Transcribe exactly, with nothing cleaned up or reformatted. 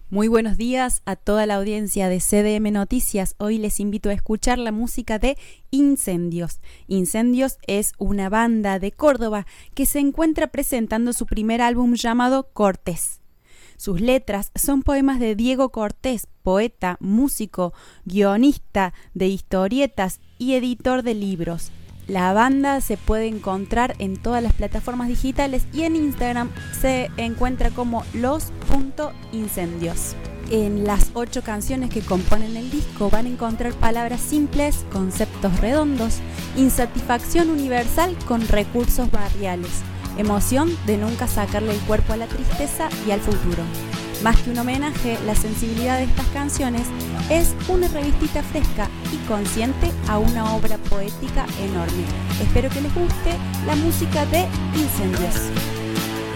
Muy buenos días a toda la audiencia de C D M Noticias. Hoy les invito a escuchar la música de Incendios. Incendios es una banda de Córdoba que se encuentra presentando su primer álbum llamado Cortés. Sus letras son poemas de Diego Cortés, poeta, músico, guionista de historietas y editor de libros. La banda se puede encontrar en todas las plataformas digitales y en Instagram se encuentra como los punto incendios. En las ocho canciones que componen el disco van a encontrar palabras simples, conceptos redondos, insatisfacción universal con recursos barriales, emoción de nunca sacarle el cuerpo a la tristeza y al futuro. Más que un homenaje, la sensibilidad de estas canciones es una revistita fresca y consciente a una obra poética enorme. Espero que les guste la música de Incendios.